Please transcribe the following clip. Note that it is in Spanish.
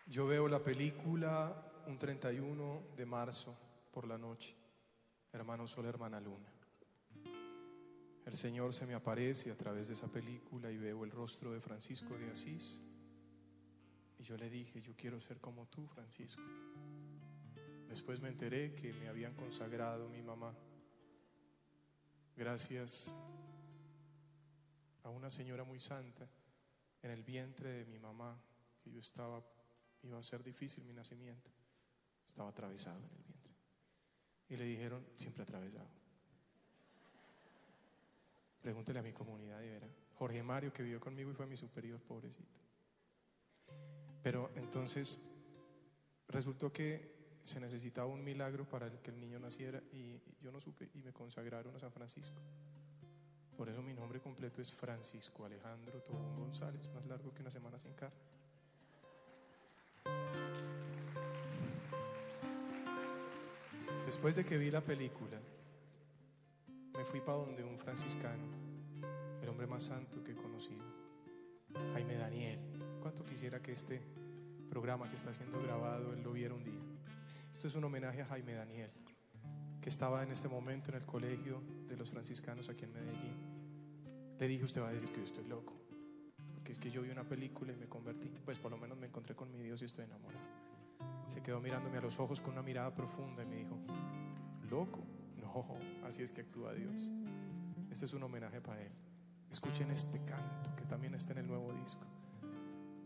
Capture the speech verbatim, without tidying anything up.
Yo veo la película un treinta y uno de marzo por la noche, hermano sol, hermana luna. El Señor se me aparece a través de esa película y veo el rostro de Francisco de Asís. Y yo le dije, yo quiero ser como tú, Francisco. Después me enteré que me habían consagrado mi mamá, gracias a una señora muy santa en el vientre de mi mamá, que yo estaba, iba a ser difícil mi nacimiento, estaba atravesado en el vientre. Y le dijeron, siempre atravesado. Pregúntele a mi comunidad y verá. Jorge Mario, que vivió conmigo y fue mi superior, pobrecito. Pero entonces resultó que se necesitaba un milagro para que el niño naciera y yo no supe y me consagraron a San Francisco. Por eso mi nombre completo es Francisco Alejandro Tobón González, más largo que una semana sin carne. Después de que vi la película, me fui para donde un franciscano, el hombre más santo que he conocido, Jaime Daniel. ¿Cuánto quisiera que este programa que está siendo grabado él lo viera un día? Esto es un homenaje a Jaime Daniel, que estaba en este momento en el colegio de los franciscanos aquí en Medellín. Le dije, usted va a decir que yo estoy loco, porque es que yo vi una película y me convertí. Pues por lo menos me encontré con mi Dios y estoy enamorado. Se quedó mirándome a los ojos con una mirada profunda y me dijo, ¿loco? No, así es que actúa Dios. Este es un homenaje para él. Escuchen este canto que también está en el nuevo disco.